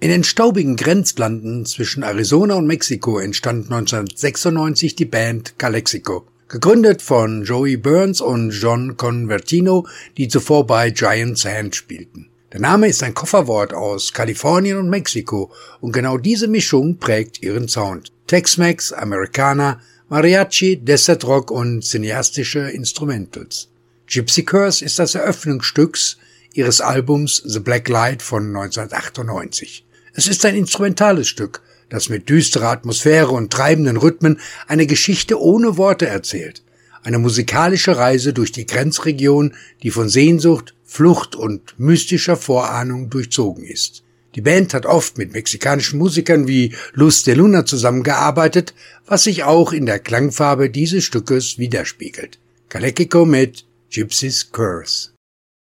In den staubigen Grenzlanden zwischen Arizona und Mexiko entstand 1996 die Band Calexico, gegründet von Joey Burns und John Convertino, die zuvor bei Giant Sand spielten. Der Name ist ein Kofferwort aus Kalifornien und Mexiko und genau diese Mischung prägt ihren Sound. Tex-Mex, Americana, Mariachi, Desert Rock und cineastische Instrumentals. Gypsy Curse ist das Eröffnungsstück ihres Albums The Black Light von 1998. Es ist ein instrumentales Stück, das mit düsterer Atmosphäre und treibenden Rhythmen eine Geschichte ohne Worte erzählt. Eine musikalische Reise durch die Grenzregion, die von Sehnsucht, Flucht und mystischer Vorahnung durchzogen ist. Die Band hat oft mit mexikanischen Musikern wie Luz de Luna zusammengearbeitet, was sich auch in der Klangfarbe dieses Stückes widerspiegelt. Calexico mit Gypsy's Curse.